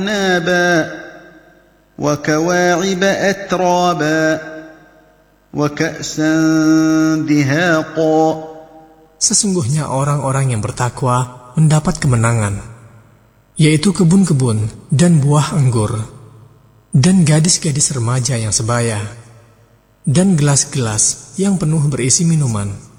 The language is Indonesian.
أعنابا وكواعب أترابا وكأسا دهاقا. Sesungguhnya orang-orang yang bertakwa mendapat kemenangan, yaitu kebun-kebun dan buah anggur, dan gadis-gadis remaja yang sebaya, dan gelas-gelas yang penuh berisi minuman.